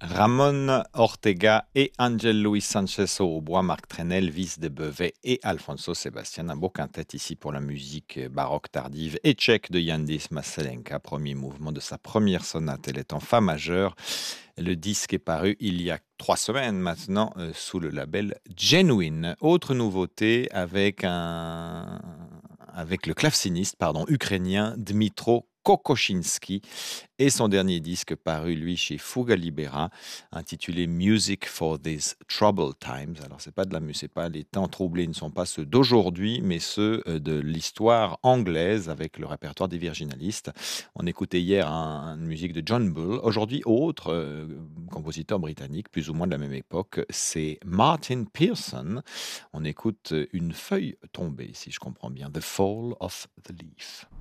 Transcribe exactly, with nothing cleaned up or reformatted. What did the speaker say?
Ramon Ortega et Ángel Luis Sánchez au bois, Marc Trenel, Vis de Beauvais et Alfonso Sébastien. Un beau quintet ici pour la musique baroque tardive et tchèque de Yandis Masalenka, premier mouvement de sa première sonate. Elle est en fa majeur. Le disque est paru il y a trois semaines maintenant euh, sous le label Genuine. Autre nouveauté avec un avec le claveciniste pardon ukrainien Dmitro Kokoshinsky et son dernier disque paru lui chez Fuga Libera intitulé Music for These Troubled Times. Alors c'est pas de la musique, c'est pas les temps troublés ne sont pas ceux d'aujourd'hui mais ceux euh, de l'histoire anglaise avec le répertoire des virginalistes. On écoutait hier un- une musique de John Bull. Aujourd'hui, autre euh, compositeur britannique, plus ou moins de la même époque, c'est Martin Pearson. On écoute une feuille tombée, si je comprends bien, The Fall of the Leaf.